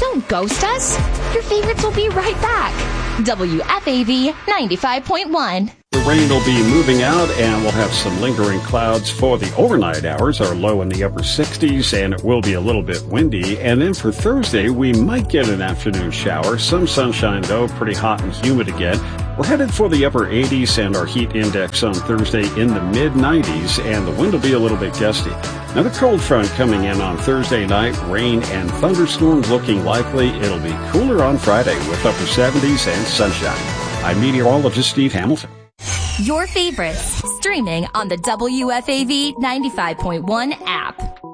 Don't ghost us. Your favorites will be right back. WFAV 95.1. The rain will be moving out, and we'll have some lingering clouds for the overnight hours. Our low in the upper 60s, and it will be a little bit windy. And then for Thursday, we might get an afternoon shower. Some sunshine, though, pretty hot and humid again. We're headed for the upper 80s, and our heat index on Thursday in the mid-90s, and the wind will be a little bit gusty. Another cold front coming in on Thursday night. Rain and thunderstorms looking likely. It'll be cooler on Friday with upper 70s and sunshine. I'm meteorologist Steve Hamilton. Your favorites, streaming on the WFAV 95.1 app.